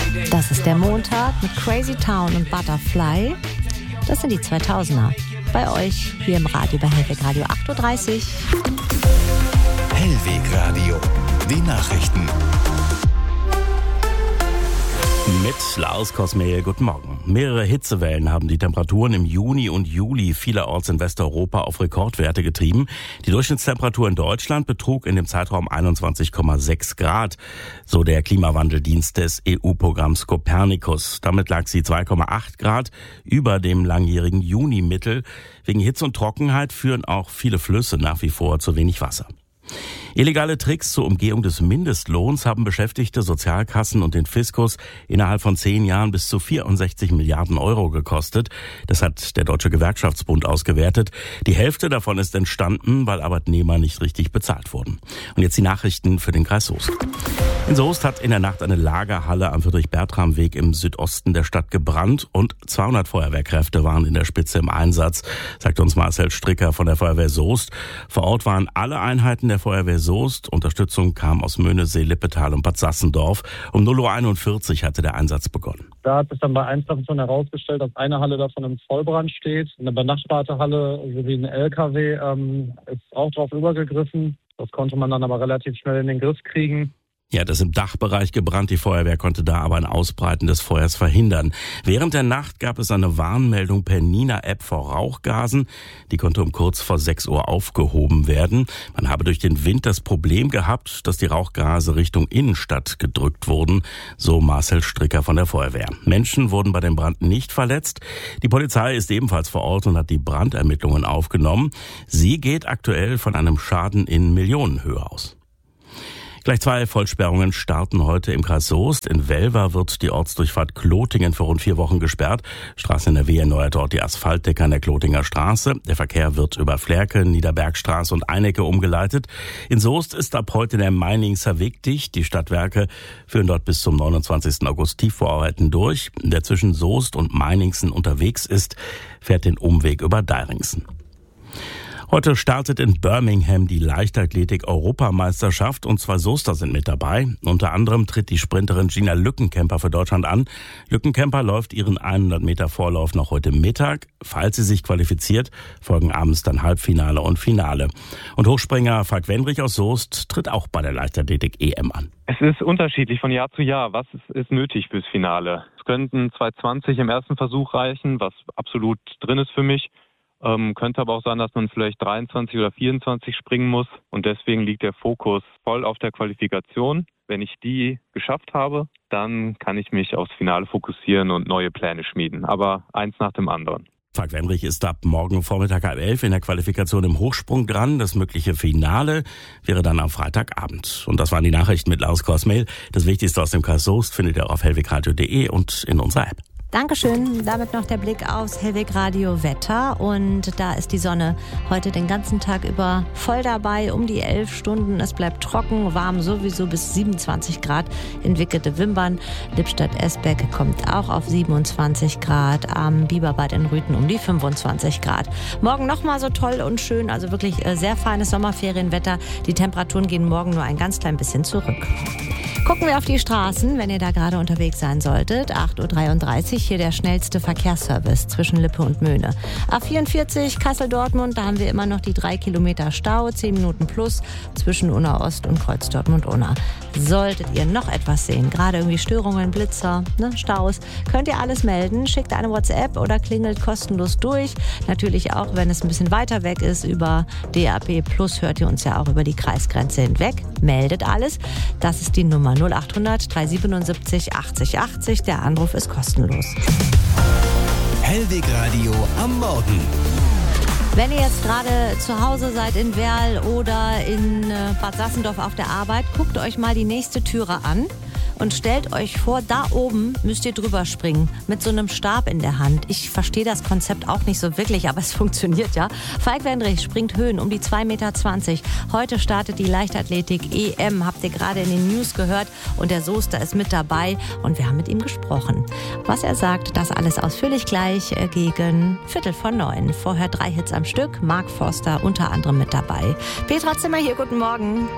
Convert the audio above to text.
Das ist der Montag mit Crazy Town und Butterfly. Das sind die 2000er. Bei euch hier im Radio bei Hellweg Radio 8.30 Uhr. Hellweg Radio, die Nachrichten. Mit Lars Kosmehl, guten Morgen. Mehrere Hitzewellen haben die Temperaturen im Juni und Juli vielerorts in Westeuropa auf Rekordwerte getrieben. Die Durchschnittstemperatur in Deutschland betrug in dem Zeitraum 21,6 Grad, so der Klimawandeldienst des EU-Programms Copernicus. Damit lag sie 2,8 Grad über dem langjährigen Juni-Mittel. Wegen Hitze und Trockenheit führen auch viele Flüsse nach wie vor zu wenig Wasser. Illegale Tricks zur Umgehung des Mindestlohns haben Beschäftigte, Sozialkassen und den Fiskus innerhalb von 10 Jahren bis zu 64 Milliarden Euro gekostet. Das hat der Deutsche Gewerkschaftsbund ausgewertet. Die Hälfte davon ist entstanden, weil Arbeitnehmer nicht richtig bezahlt wurden. Und jetzt die Nachrichten für den Kreis Soest. In Soest hat in der Nacht eine Lagerhalle am Friedrich-Bertram-Weg im Südosten der Stadt gebrannt und 200 Feuerwehrkräfte waren in der Spitze im Einsatz, sagt uns Marcel Stricker von der Feuerwehr Soest. Vor Ort waren alle Einheiten der Feuerwehr Soest. Unterstützung kam aus Möhnesee, Lippetal und Bad Sassendorf. Um 0:41 Uhr hatte der Einsatz begonnen. Da hat sich dann bei Einsatzstationen herausgestellt, dass eine Halle davon im Vollbrand steht. Eine benachbarte Halle sowie ein LKW ist auch drauf übergegriffen. Das konnte man dann aber relativ schnell in den Griff kriegen. Ja, das im Dachbereich gebrannt. Die Feuerwehr konnte da aber ein Ausbreiten des Feuers verhindern. Während der Nacht gab es eine Warnmeldung per Nina-App vor Rauchgasen. Die konnte um kurz vor 6 Uhr aufgehoben werden. Man habe durch den Wind das Problem gehabt, dass die Rauchgase Richtung Innenstadt gedrückt wurden, so Marcel Stricker von der Feuerwehr. Menschen wurden bei dem Brand nicht verletzt. Die Polizei ist ebenfalls vor Ort und hat die Brandermittlungen aufgenommen. Sie geht aktuell von einem Schaden in Millionenhöhe aus. Gleich 2 Vollsperrungen starten heute im Kreis Soest. In Welver wird die Ortsdurchfahrt Klotingen für rund 4 Wochen gesperrt. Straße-NRW erneuert dort die Asphaltdecke an der Klotinger Straße. Der Verkehr wird über Flerke, Niederbergstraße und Einecke umgeleitet. In Soest ist ab heute der Meiningser Weg dicht. Die Stadtwerke führen dort bis zum 29. August Tiefbauarbeiten durch. Wer zwischen Soest und Meiningsen unterwegs ist, fährt den Umweg über Deiringsen. Heute startet in Birmingham die Leichtathletik-Europameisterschaft und 2 Soester sind mit dabei. Unter anderem tritt die Sprinterin Gina Lückenkämper für Deutschland an. Lückenkämper läuft ihren 100 Meter Vorlauf noch heute Mittag. Falls sie sich qualifiziert, folgen abends dann Halbfinale und Finale. Und Hochspringer Falk Wendrich aus Soest tritt auch bei der Leichtathletik-EM an. Es ist unterschiedlich von Jahr zu Jahr. Was ist nötig fürs Finale? Es könnten 2,20 im ersten Versuch reichen, was absolut drin ist für mich. Könnte aber auch sein, dass man vielleicht 23 oder 24 springen muss. Und deswegen liegt der Fokus voll auf der Qualifikation. Wenn ich die geschafft habe, dann kann ich mich aufs Finale fokussieren und neue Pläne schmieden. Aber eins nach dem anderen. Falk Wendrich ist ab morgen Vormittag 10:30 in der Qualifikation im Hochsprung dran. Das mögliche Finale wäre dann am Freitagabend. Und das waren die Nachrichten mit Lars Kosmehl. Das Wichtigste aus dem Kreis Soest findet ihr auf hellwegradio.de und in unserer App. Dankeschön. Damit noch der Blick aufs Hellweg Radio Wetter. Und da ist die Sonne heute den ganzen Tag über voll dabei, um die 11 Stunden. Es bleibt trocken, warm sowieso bis 27 Grad in Wickede Wimbern. Lippstadt-Esbeck kommt auch auf 27 Grad. Am Bieberbad in Rüthen um die 25 Grad. Morgen nochmal so toll und schön, also wirklich sehr feines Sommerferienwetter. Die Temperaturen gehen morgen nur ein ganz klein bisschen zurück. Gucken wir auf die Straßen, wenn ihr da gerade unterwegs sein solltet. 8:33 Uhr, hier der schnellste Verkehrsservice zwischen Lippe und Möhne. A44 Kassel-Dortmund, da haben wir immer noch die 3 Kilometer Stau, 10 Minuten plus zwischen Unna Ost und Kreuz Dortmund-Unna. Solltet ihr noch etwas sehen, gerade irgendwie Störungen, Blitzer, Staus, könnt ihr alles melden. Schickt eine WhatsApp oder klingelt kostenlos durch. Natürlich auch, wenn es ein bisschen weiter weg ist, über DAB Plus hört ihr uns ja auch über die Kreisgrenze hinweg. Meldet alles. Das ist die Nummer 0800 377 80 80. Der Anruf ist kostenlos. Hellweg Radio am Morgen. Wenn ihr jetzt gerade zu Hause seid in Werl oder in Bad Sassendorf auf der Arbeit, guckt euch mal die nächste Türe an und stellt euch vor, da oben müsst ihr drüber springen mit so einem Stab in der Hand. Ich verstehe das Konzept auch nicht so wirklich, aber es funktioniert ja. Falk Wendrich springt Höhen um die 2,20 Meter. Heute startet die Leichtathletik-EM, habt ihr gerade in den News gehört. Und der Soester ist mit dabei und wir haben mit ihm gesprochen. Was er sagt, das alles ausführlich gleich gegen 8:45. Vorher 3 Hits am Stück, Mark Forster unter anderem mit dabei. Petra Zimmer hier, guten Morgen.